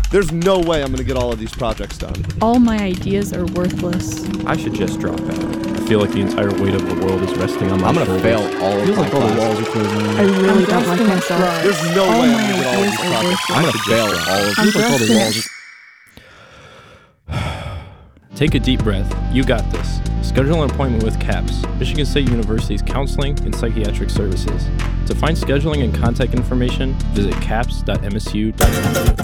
There's no way I'm going to get all of these projects done. All my ideas are worthless. I should just drop out. I feel like the entire weight of the world is resting on my shoulders. I'm going to fail all of Feels my like all the classes. walls are closing in. I really don't like myself. There's no All way my I'm going to get all of ideas these are projects. worthless. I'm going to fail all of I'm these. Feels like all just the walls finished. Take a deep breath. You got this. Schedule an appointment with CAPS, Michigan State University's Counseling and Psychiatric Services. To find scheduling and contact information, visit caps.msu.edu.